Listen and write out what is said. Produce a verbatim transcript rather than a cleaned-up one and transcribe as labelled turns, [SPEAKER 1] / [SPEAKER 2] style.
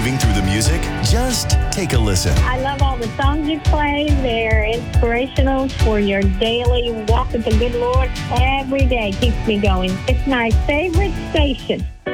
[SPEAKER 1] moving through the music? Just take a listen.
[SPEAKER 2] I love all the songs you play. They're inspirational for your daily walk with the good Lord. Every day keeps me going. It's my favorite station.